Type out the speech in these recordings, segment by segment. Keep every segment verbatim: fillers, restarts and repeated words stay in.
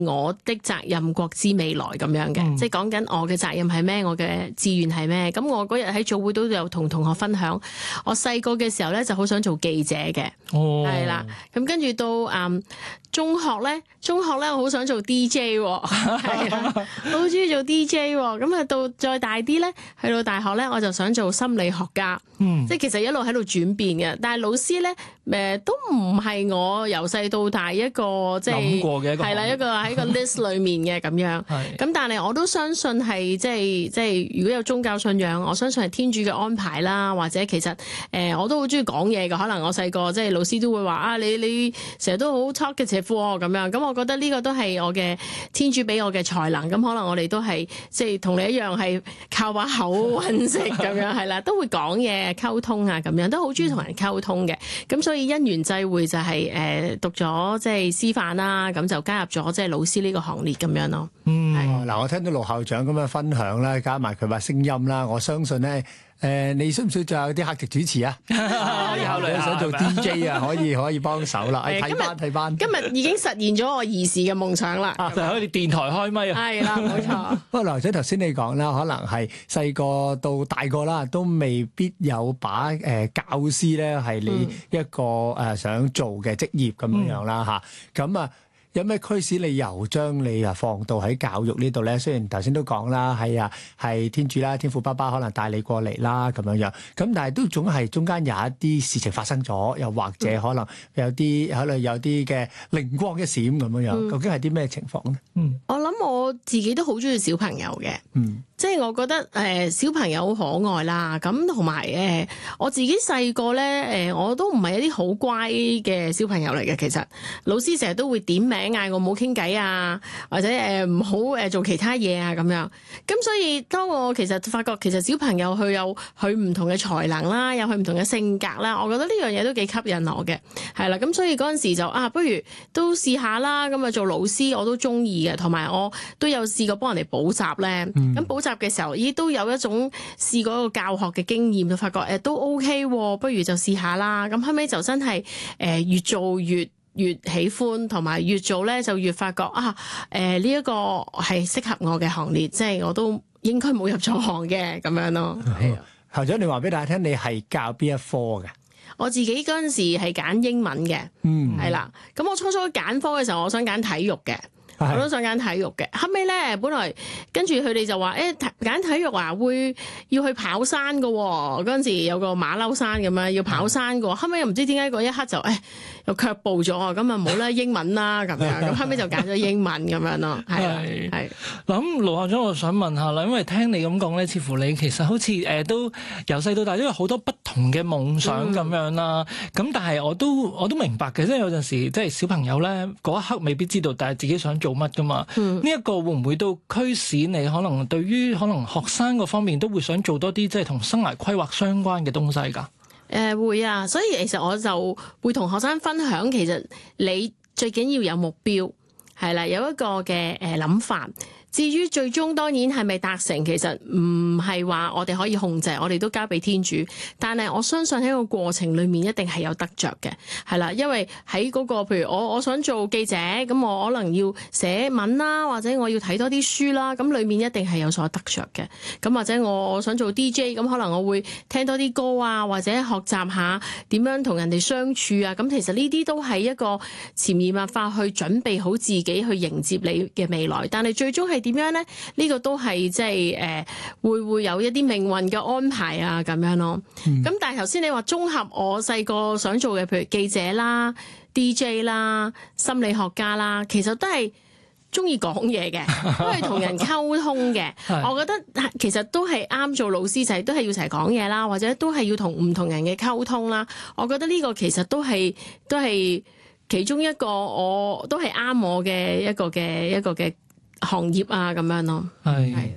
我的責任國之未來咁樣嘅，嗯、即係講緊我嘅責任係咩，我嘅志願係咩。咁我嗰日喺早會都有同同學分享，我細個嘅時候咧就好想做記者嘅，係啦、哦。咁跟住到嗯中學咧，中學咧我好想做 D J， 係啊，我好中意做 D J。咁啊到再大啲咧，去到大學咧我就想做心理學家，嗯、即係其實一路喺度轉變嘅。但係老師咧，誒、呃、都唔係我由細到大一個即係諗過嘅一個係啦一個喺個 list 裏面嘅咁樣。咁是但係我都相信係即係即係如果有宗教信仰，我相信係天主嘅安排啦。或者其實誒、呃、我都好中意講嘢嘅，可能我細個即係老師都會話啊，你你成日都好 talkative 咁樣。咁我覺得呢個都係我嘅天主俾我嘅才能。咁可能我哋都係即係同你一樣係靠把口揾食咁樣係啦，都會講嘢溝通啊咁樣，都好中意同人溝通嘅。咁所以因緣際會就係、是、誒、呃、讀咗即係師範啦，咁就加入咗即係老師呢個行列咁樣咯。 嗯，嗱是、哦，我聽到盧校長咁樣分享啦，加埋佢把聲音啦，我相信咧。誒、呃，你需唔需要仲有啲客席主持啊？可以考慮想做 D J 啊，可以可以幫手啦。睇今班睇班， 今日已經實現咗我兒時嘅夢想啦。 就可以電台開咪啊！係啦，冇錯。不過劉仔頭先你講啦，可能係細個到大個啦，都未必有把誒、呃、教師咧係你一個誒、呃、想做嘅職業咁樣樣啦嚇。咁啊、嗯。有咩驅使你又將你啊放到喺教育呢度咧？雖然頭先都講啦，係啊，係天主啦，天父爸爸可能帶你過嚟啦，咁樣樣。咁但係都總係中間有一啲事情發生咗，又或者可能有啲可能有啲嘅靈光一閃咁樣樣。嗯、究竟係啲咩情況咧？嗯， 我諗我自己都好中意小朋友嘅。嗯。即係我覺得誒、呃、小朋友好可愛啦，咁同埋誒我自己細個咧誒我都唔係一啲好乖嘅小朋友嚟嘅。其實老師成日都會點名嗌我冇傾偈啊，或者誒唔好誒做其他嘢啊咁樣。咁所以當我其實發覺其實小朋友佢有佢唔同嘅才能啦，有佢唔同嘅性格啦，我覺得呢樣嘢都幾吸引我嘅，係啦。咁所以嗰陣時就啊，不如都試下啦。咁啊做老師我都中意嘅，同埋我都有試過幫人哋補習咧。咁、嗯、補習嘅時候，咦都有一種試過一個教學嘅經驗，就發覺誒、呃、都 OK 喎，不如就試下啦。咁後尾就真係誒、呃、越做越越喜歡，同埋越做咧就越發覺啊誒呢一個係適合我嘅行列，即係我都應該冇入錯行嘅咁樣咯。係啊， 校長你話俾大家聽，你係教邊一科嘅？ 我自己嗰陣時係揀英文嘅，嗯，係啦。咁我初初揀科嘅時候，我想揀體育嘅。我都想揀體育嘅，後尾咧本來跟住佢哋就話誒揀體育啊，會要去跑山㗎喎。嗰陣時有個馬騮山咁樣要跑山㗎喎，後尾又唔知點解嗰一刻就誒又卻步咗啊，咁啊冇啦英文啦咁樣，咁後尾就揀咗英文咁樣咯。係係嗱，咁盧校長，我想問下啦，因為聽你咁講咧，似乎你其實好似誒、呃、都由細到大都有好多不同嘅夢想咁樣啦。咁、嗯、但係我都我都明白嘅，即係有陣時即係小朋友咧嗰一刻未必知道，但係自己想做乜噶嘛？呢一、嗯、個會唔會都驅使你可能對於可能學生嗰方面都會想做多啲即係同生涯規劃相關嘅東西噶？誒、 呃、會啊，所以其實我就會同學生分享，其實你最緊要有目標，係啦，有一個嘅誒諗法。至於最終當然係咪達成，其實唔係話我哋可以控制，我哋都交俾天主。但係我相信喺個過程裡面一定係有得着嘅，係啦，因為喺嗰個譬如我我想做記者，咁我可能要寫文啦，或者我要睇多啲書啦，咁裡面一定係有所得着嘅。咁或者我我想做 D J，咁可能我會聽多啲歌啊，或者學習下點樣同人哋相處啊。咁其實呢啲都係一個潛移默化去準備好自己去迎接你嘅未來。但係最終係點樣咧？呢、這個都係即係誒，會會有一啲命運嘅安排啊，咁樣咯。咁、嗯、但係頭先你話綜合我細個想做嘅，譬如記者啦、D J 啦、心理學家啦，其實都係中意講嘢嘅，都係同人溝通嘅。我覺得其實都係啱做老師，就係、是、都係要成日講嘢啦，或者都係要同唔同人嘅溝通啦。我覺得呢個其實都係都係其中一個我，我都係啱我嘅一個嘅一個嘅行業啊，咁樣咯。 係。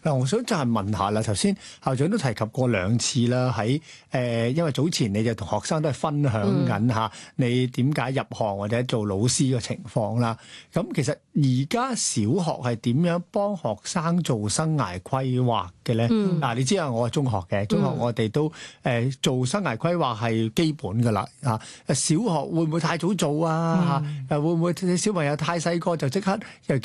嗱，我想就係問下啦，頭先校長都提及過兩次啦，喺誒、呃，因為早前你就同學生都係分享緊嚇，你點解入行或者做老師嘅情況啦。咁其實而家小學係點樣幫學生做生涯規劃嘅咧？嗱、嗯啊，你知啊，我係中學嘅，中學我哋都誒、呃、做生涯規劃係基本噶啦嚇。小學會唔會太早做啊？嚇、嗯，誒會唔會小朋友太細個就即刻又